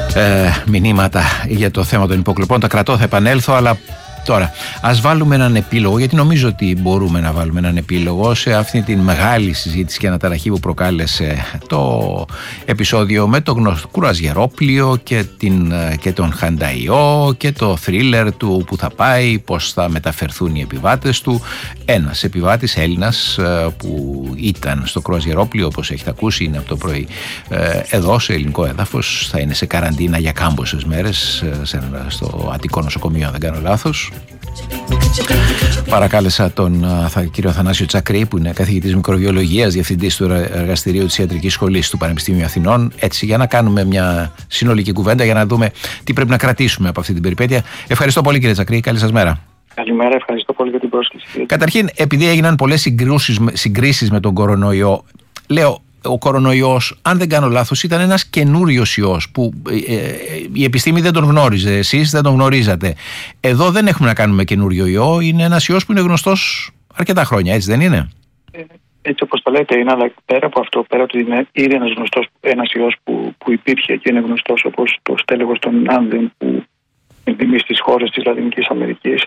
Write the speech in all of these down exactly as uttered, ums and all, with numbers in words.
ε, μηνύματα για το θέμα των υποκλοπών. Τα κρατώ, θα επανέλθω, αλλά τώρα ας βάλουμε έναν επίλογο, γιατί νομίζω ότι μπορούμε να βάλουμε έναν επίλογο σε αυτή τη μεγάλη συζήτηση και αναταραχή που προκάλεσε το επεισόδιο με το γνωστό κουραζιερόπλιο και, την, και τον Χανταϊό και το θρίλερ του που θα πάει, πώς θα μεταφερθούν οι επιβάτες του. Ένας επιβάτης Έλληνας που ήταν στο κρουαζιερόπλιο, όπως έχετε ακούσει, είναι από το πρωί εδώ σε ελληνικό έδαφος, θα είναι σε καραντίνα για κάμποσες μέρες στο Αττικό νοσοκομείο, αν δεν κάνω λάθος. Παρακάλεσα τον θα, κύριο Θανάσιο Τσακρή, που είναι καθηγητής μικροβιολογίας, διευθυντής του εργαστηρίου της Ιατρικής Σχολής του Πανεπιστημίου Αθηνών, έτσι για να κάνουμε μια συνολική κουβέντα, για να δούμε τι πρέπει να κρατήσουμε από αυτή την περιπέτεια. Ευχαριστώ πολύ, κύριε Τσακρή, καλή σας μέρα. Καλημέρα, ευχαριστώ πολύ για την πρόσκληση. Καταρχήν, επειδή έγιναν πολλές συγκρίσεις με τον κορονοϊό, λέω, ο κορονοϊός, αν δεν κάνω λάθος, ήταν ένας καινούριος ιός που ε, ε, η επιστήμη δεν τον γνώριζε, εσείς δεν τον γνωρίζατε. Εδώ δεν έχουμε να κάνουμε καινούριο ιό, είναι ένας ιός που είναι γνωστός αρκετά χρόνια, έτσι δεν είναι? Ε, έτσι όπως το λέτε είναι, αλλά πέρα από αυτό, πέρα από ότι είναι ήδη ένας γνωστός, ένας ιός που, που υπήρχε και είναι γνωστός, όπως το στέλεχος των Άνδεων που ενδυμεί στις χώρες της Λατινικής Αμερικής,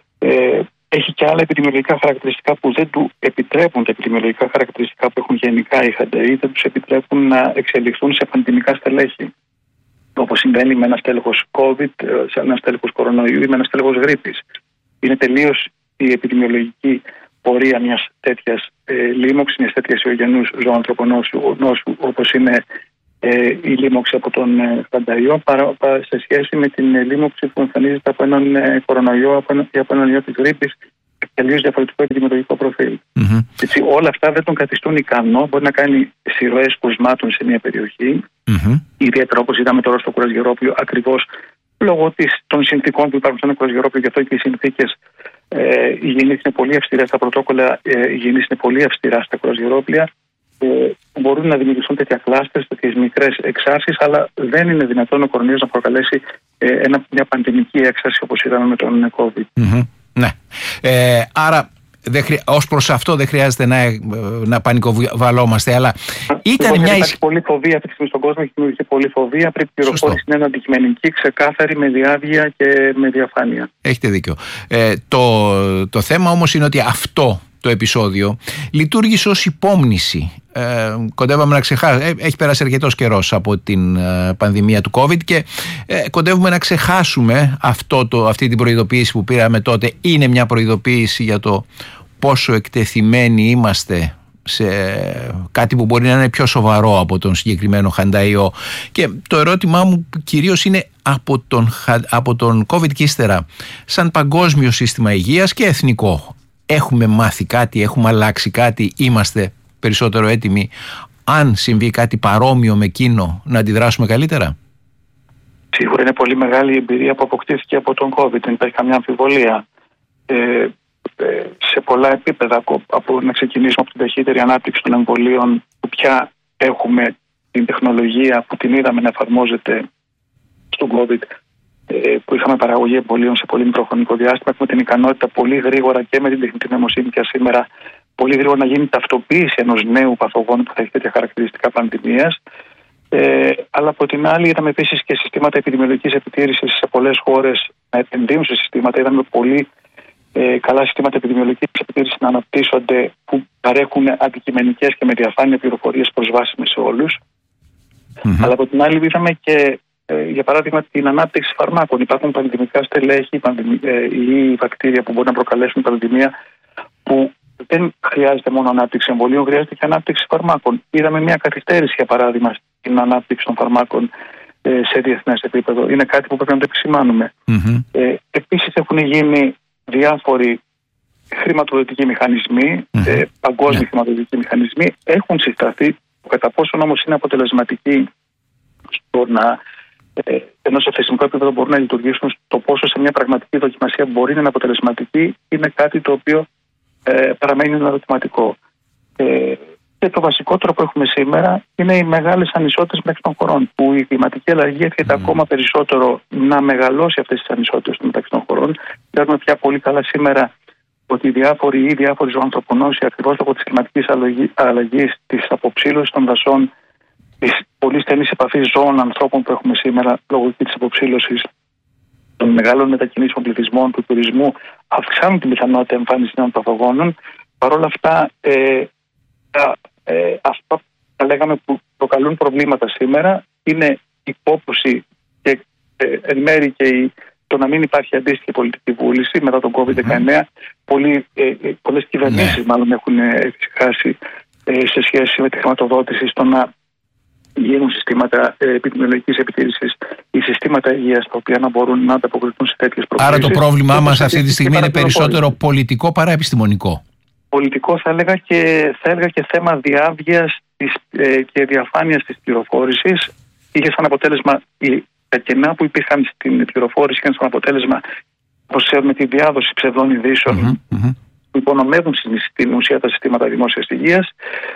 ε, έχει και άλλα επιδημιολογικά χαρακτηριστικά που δεν του επιτρέπουν, τα επιδημιολογικά χαρακτηριστικά που έχουν γενικά οι Χανταϊοί, δεν τους επιτρέπουν να εξελιχθούν σε πανδημικά στελέχη. Όπως συμβαίνει με ένα στέλεχος COVID, σε ένα στέλεχος κορονοϊού ή με ένα στέλεχος γρίπης. Είναι τελείως η επιδημιολογική πορεία μιας τέτοιας ε, λίμωξης, μιας τέτοιας ιογενούς ζωοανθρωπονόσου, όπως είναι ε, η λίμωξη από τον ε, Χανταϊό, παρά, παρά, σε σχέση με την ε, λίμωξη που εμφανίζεται από έναν ε, κορονοϊό από ένα, ή από έναν ιό της γρίπης, τελείως διαφορετικό επιδημιολογικό προφίλ. Mm-hmm. Έτσι, όλα αυτά δεν τον καθιστούν ικανό. Μπορεί να κάνει σειρροές κρουσμάτων σε μια περιοχή, mm-hmm. ιδιαίτερα όπως είδαμε τώρα στο κουραζιερόπλιο, ακριβώς λόγω της, των συνθήκων που υπάρχουν στο κουραζιερόπλιο, γι' αυτό και οι συνθήκες ε, υγιεινής είναι πολύ αυστηρές, τα πρωτόκολλα ε, υγιεινής είναι πολύ αυστηρά στα κουραζιερόπλια. Ε, μπορούν να δημιουργηθούν τέτοια κλάστερς, τέτοιες μικρές εξάρσεις, αλλά δεν είναι δυνατόν ο κορονοϊός να προκαλέσει ε, ένα, μια πανδημική έξαρση όπως είδαμε με τον COVID. Mm-hmm. Ναι. Ε, άρα χρει... ως προς αυτό δεν χρειάζεται να, να πανικοβαλόμαστε, αλλά ήταν λοιπόν, μια... Υπάρχει πολλή φοβία αυτή τη στιγμή στον κόσμο, έχει δημιουργηθεί πολλή φοβία. Πρέπει η πληροφόρηση να είναι αντικειμενική, ξεκάθαρη, με διάβια και με διαφάνεια. Έχετε δίκιο. Ε, το, το θέμα όμως είναι ότι αυτό το επεισόδιο λειτουργήσε ως υπόμνηση. Ε, κοντεύαμε να ξεχάσουμε, ε, έχει περάσει αρκετός καιρός από την ε, πανδημία του COVID και ε, κοντεύουμε να ξεχάσουμε αυτό το, αυτή την προειδοποίηση που πήραμε τότε. Είναι μια προειδοποίηση για το πόσο εκτεθειμένοι είμαστε σε κάτι που μπορεί να είναι πιο σοβαρό από τον συγκεκριμένο Χανταϊό. Και το ερώτημά μου κυρίως είναι από τον, από τον COVID και ύστερα, σαν παγκόσμιο σύστημα υγείας και εθνικό, έχουμε μάθει κάτι, έχουμε αλλάξει κάτι, είμαστε περισσότερο έτοιμοι, αν συμβεί κάτι παρόμοιο με εκείνο, να αντιδράσουμε καλύτερα? Σίγουρα είναι πολύ μεγάλη η εμπειρία που αποκτήθηκε από τον COVID, δεν υπάρχει καμιά αμφιβολία. Ε, ε, σε πολλά επίπεδα, από να ξεκινήσουμε από την ταχύτερη ανάπτυξη των εμβολίων, που πια έχουμε την τεχνολογία που την είδαμε να εφαρμόζεται στον COVID, που είχαμε παραγωγή εμβολίων σε πολύ μικρό χρονικό διάστημα, έχουμε την ικανότητα πολύ γρήγορα και με την τεχνητή νοημοσύνη και σήμερα πολύ γρήγορα να γίνει ταυτοποίηση ενός νέου παθογόνου που θα έχει τέτοια χαρακτηριστικά πανδημίας. Ε, αλλά από την άλλη, είδαμε επίσης και συστήματα επιδημιολογικής επιτήρησης σε πολλές χώρες να επενδύουν σε συστήματα. Είδαμε πολύ ε, καλά συστήματα επιδημιολογικής επιτήρησης να αναπτύσσονται, που παρέχουν αντικειμενικές και με διαφάνεια πληροφορίες προσβάσιμες σε όλους. Mm-hmm. Αλλά από την άλλη, είδαμε και για παράδειγμα την ανάπτυξη φαρμάκων. Υπάρχουν πανδημικά στελέχη ή βακτήρια που μπορεί να προκαλέσουν πανδημία, που δεν χρειάζεται μόνο ανάπτυξη εμβολίων, χρειάζεται και ανάπτυξη φαρμάκων. Είδαμε μια καθυστέρηση, για παράδειγμα, στην ανάπτυξη των φαρμάκων σε διεθνές επίπεδο. Είναι κάτι που πρέπει να το επισημάνουμε. Mm-hmm. Ε, επίσης έχουν γίνει διάφοροι χρηματοδοτικοί μηχανισμοί, mm-hmm. ε, παγκόσμιοι yeah. χρηματοδοτικοί μηχανισμοί. Έχουν συσταθεί, κατά πόσον όμως είναι αποτελεσματικοί στο να Ε, ενώ σε θεσμικό επίπεδο μπορούν να λειτουργήσουν, το πόσο σε μια πραγματική δοκιμασία μπορεί να είναι αποτελεσματική είναι κάτι το οποίο ε, παραμένει ένα ερωτηματικό. Ε, και το βασικότερο που έχουμε σήμερα είναι οι μεγάλες ανισότητες μεταξύ των χωρών, που η κλιματική αλλαγή έρχεται mm. ακόμα περισσότερο να μεγαλώσει αυτές τις ανισότητες μεταξύ των χωρών. Ξέρουμε πια πολύ καλά σήμερα ότι οι διάφοροι ή διάφοροι ζωοανθρωπονόσοι, ακριβώς λόγω της κλιματικής αλλαγής, της αποψήλωσης των δασών τη πολύ στενή επαφή ζώων ανθρώπων που έχουμε σήμερα λόγω τη υποψήλωση των μεγάλων μετακινήσεων πληθυσμών, του τουρισμού, αυξάνουν την πιθανότητα εμφάνιση νέων παθογόνων. Παρ' όλα αυτά, ε, ε, αυτά που λέγαμε που προκαλούν προβλήματα σήμερα είναι η κόπωση και ε, εν μέρει και η, το να μην υπάρχει αντίστοιχη πολιτική βούληση μετά τον κόβιντ δεκαεννέα. Mm-hmm. Πολλοί, ε, πολλές κυβερνήσεις yeah. μάλλον έχουν εφησυχάσει ε, σε σχέση με τη χρηματοδότηση στο να γίνουν συστήματα ε, επιδημιολογικής επιτήρησης ή συστήματα υγείας τα οποία να μπορούν να ανταποκριθούν σε τέτοιες προκλήσεις. Άρα το πρόβλημά μας αυτή τη στιγμή είναι περισσότερο πολιτικό παρά επιστημονικό. Πολιτικό θα έλεγα και, θα έλεγα και θέμα διάβγειας της, ε, και διαφάνειας της πληροφόρησης. Είχε σαν αποτέλεσμα η, τα κενά που υπήρχαν στην πληροφόρηση είχαν σαν αποτέλεσμα, όπως ξέρουμε, τη διάδοση ψευδών ειδήσεων mm-hmm, mm-hmm. που υπονομεύουν στην ουσία τα συστήματα δημόσιας υγείας.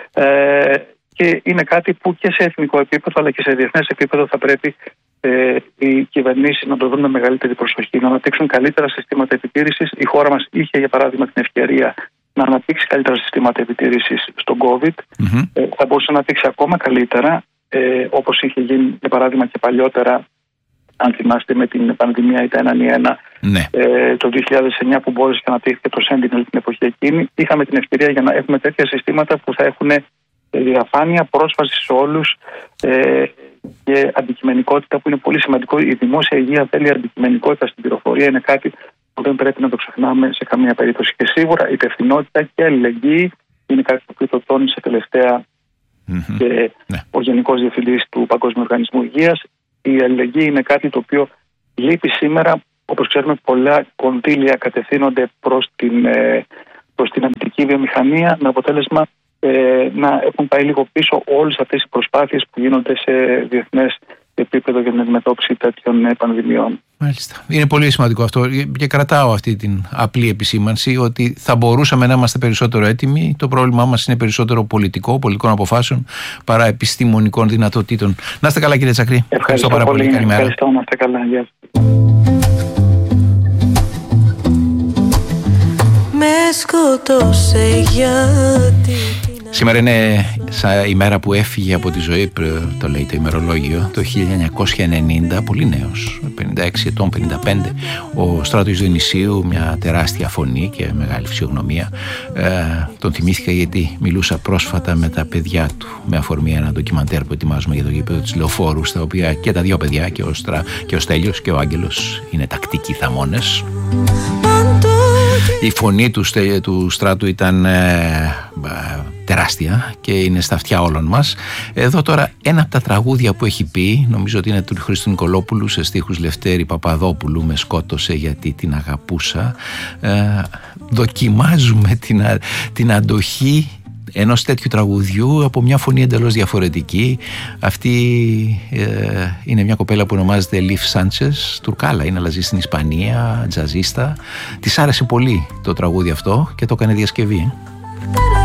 Ε, και είναι κάτι που και σε εθνικό επίπεδο αλλά και σε διεθνές επίπεδο θα πρέπει ε, οι κυβερνήσεις να το δουν με μεγαλύτερη προσοχή, να αναπτύξουν καλύτερα συστήματα επιτήρησης. Η χώρα μας είχε, για παράδειγμα, την ευκαιρία να αναπτύξει καλύτερα συστήματα επιτήρησης στον COVID. Mm-hmm. Ε, θα μπορούσε να αναπτύξει ακόμα καλύτερα, ε, όπως είχε γίνει, για παράδειγμα, και παλιότερα, αν θυμάστε, με την πανδημία ή τα ένα ένα ναι. ε, το δύο χιλιάδες εννιά που μπόρεσε και αναπτύχθηκε το Sentinel την εποχή εκείνη. Είχαμε την ευκαιρία για να έχουμε τέτοια συστήματα που θα έχουν διαφάνεια, πρόσβαση σε όλους ε, και αντικειμενικότητα, που είναι πολύ σημαντικό. Η δημόσια υγεία θέλει αντικειμενικότητα στην πληροφορία, είναι κάτι που δεν πρέπει να το ξεχνάμε σε καμία περίπτωση. Και σίγουρα η υπευθυνότητα και η αλληλεγγύη είναι κάτι που το τόνισε τελευταία mm-hmm. και ναι. ο Γενικός Διευθυντής του Παγκόσμιου Οργανισμού Υγείας. Η αλληλεγγύη είναι κάτι το οποίο λείπει σήμερα. Όπως ξέρουμε, πολλά κονδύλια κατευθύνονται προς την, προς την αμυντική βιομηχανία, με αποτέλεσμα ε, να έχουν πάει λίγο πίσω όλες αυτές οι προσπάθειες που γίνονται σε διεθνές επίπεδο για την αντιμετώπιση τέτοιων πανδημιών. Μάλιστα. Είναι πολύ σημαντικό αυτό και κρατάω αυτή την απλή επισήμανση ότι θα μπορούσαμε να είμαστε περισσότερο έτοιμοι. Το πρόβλημά μας είναι περισσότερο πολιτικό, πολιτικών αποφάσεων παρά επιστημονικών δυνατοτήτων. Να είστε καλά, κύριε Τσακρή. Ευχαριστώ, Ευχαριστώ πάρα πολύ. πολύ. Καλημέρα. Ευχαριστώ, να είστε καλά. Γεια με σκοτώσε γιατί. Σήμερα είναι η μέρα που έφυγε από τη ζωή, το λέει το ημερολόγιο, το χίλια εννιακόσια ενενήντα, πολύ νέος, πενήντα έξι ετών, πενήντα πέντε, ο Στράτος Διονυσίου, μια τεράστια φωνή και μεγάλη φυσιογνωμία. Ε, τον θυμήθηκα γιατί μιλούσα πρόσφατα με τα παιδιά του, με αφορμή ένα ντοκιμαντέρ που ετοιμάζουμε για το γήπεδο της Λεωφόρου, στα οποία και τα δύο παιδιά, και ο, Στρα, και ο Στέλιος και ο Άγγελος, είναι τακτικοί θαμώνες. Η φωνή του, του Στράτου ήταν ε, τεράστια και είναι στα αυτιά όλων μας. Εδώ τώρα ένα από τα τραγούδια που έχει πει, νομίζω ότι είναι του Χρήστου Νικολόπουλου σε στίχους Λευτέρη Παπαδόπουλου, «Με σκότωσε γιατί την αγαπούσα». Ε, δοκιμάζουμε την, την αντοχή ενός τέτοιου τραγουδιού από μια φωνή εντελώς διαφορετική. Αυτή ε, είναι μια κοπέλα που ονομάζεται Λιφ Σάντσες, Τουρκάλα είναι, αλλά ζει στην Ισπανία, τζαζίστα. Της άρεσε πολύ το τραγούδι αυτό και το έκανε διασκευή.